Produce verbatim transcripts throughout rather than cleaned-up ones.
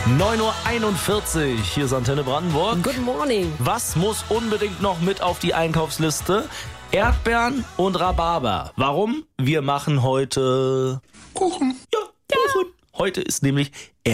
neun Uhr einundvierzig, hier ist Antenne Brandenburg. Good morning. Was muss unbedingt noch mit auf die Einkaufsliste? Erdbeeren und Rhabarber. Warum? Wir machen heute Kuchen. Ja, Kuchen. Ja. Heute ist nämlich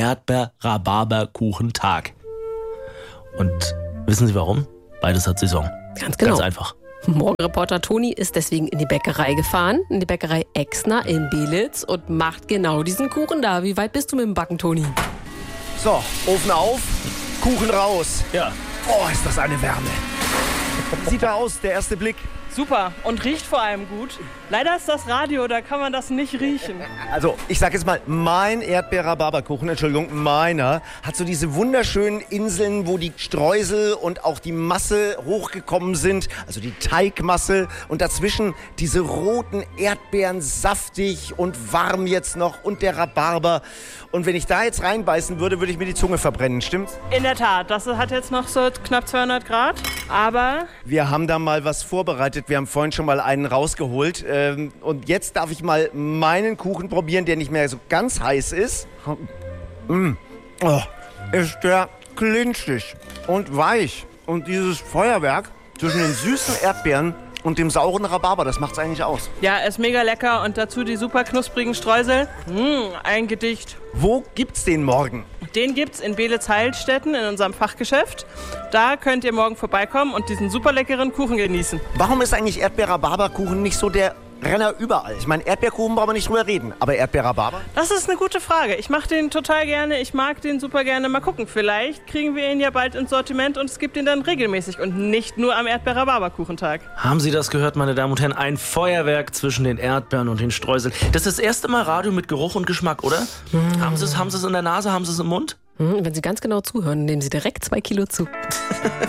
Erdbeer-Rhabarber-Kuchentag. Und wissen Sie warum? Beides hat Saison. Ganz genau. Ganz einfach. Morgenreporter Toni ist deswegen in die Bäckerei gefahren, in die Bäckerei Exner in Belitz und macht genau diesen Kuchen da. Wie weit bist du mit dem Backen, Toni? So, Ofen auf, Kuchen raus. Ja. Oh, ist das eine Wärme. Wie sieht er aus, der erste Blick? Super und riecht vor allem gut. Leider ist das Radio, da kann man das nicht riechen. Also, ich sag jetzt mal, mein Erdbeer-Rhabarber-Kuchen, Entschuldigung, meiner, hat so diese wunderschönen Inseln, wo die Streusel und auch die Masse hochgekommen sind, also die Teigmasse und dazwischen diese roten Erdbeeren, saftig und warm jetzt noch und der Rhabarber. Und wenn ich da jetzt reinbeißen würde, würde ich mir die Zunge verbrennen, stimmt's? In der Tat, das hat jetzt noch so knapp zweihundert Grad, aber... Wir haben da mal was vorbereitet, wir haben vorhin schon mal einen rausgeholt. Und jetzt darf ich mal meinen Kuchen probieren, der nicht mehr so ganz heiß ist. Mmh. Oh, ist der glitschig und weich. Und dieses Feuerwerk zwischen den süßen Erdbeeren und dem sauren Rhabarber, das macht's eigentlich aus. Ja, ist mega lecker und dazu die super knusprigen Streusel. Mmh, ein Gedicht. Wo gibt's den morgen? Den gibt's in Belitz-Heilstätten in unserem Fachgeschäft. Da könnt ihr morgen vorbeikommen und diesen super leckeren Kuchen genießen. Warum ist eigentlich Erdbeer-Rhabarber-Kuchen nicht so der Renner überall? Ich meine, Erdbeerkuchen brauchen wir nicht drüber reden, aber Erdbeer-Rhabarber? Das ist eine gute Frage. Ich mache den total gerne, ich mag den super gerne. Mal gucken, vielleicht kriegen wir ihn ja bald ins Sortiment und es gibt ihn dann regelmäßig und nicht nur am Erdbeer-Rhabarber-Kuchentag. Haben Sie das gehört, meine Damen und Herren? Ein Feuerwerk zwischen den Erdbeeren und den Streuseln. Das ist das erste Mal Radio mit Geruch und Geschmack, oder? Mm. Haben Sie es haben Sie es in der Nase, haben Sie es im Mund? Wenn Sie ganz genau zuhören, nehmen Sie direkt zwei Kilo zu.